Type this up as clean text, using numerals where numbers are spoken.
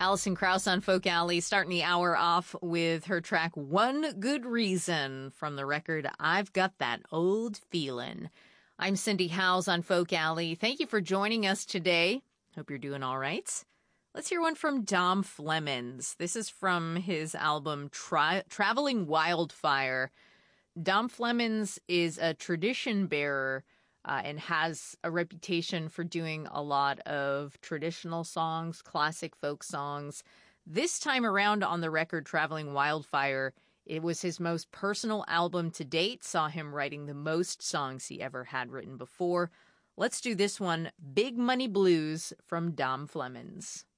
Alison Krauss on Folk Alley, starting the hour off with her track One Good Reason from the record I've Got That Old Feelin'. I'm Cindy Howes on Folk Alley. Thank you for joining us today. Hope you're doing all right. Let's hear one from Dom Flemons. This is from his album Traveling Wildfire. Dom Flemons is a tradition bearer and has a reputation for doing a lot of traditional songs, classic folk songs. This time around on the record Traveling Wildfire, it was his most personal album to date, saw him writing the most songs he ever had written before. Let's do this one, Big Money Blues from Dom Flemons.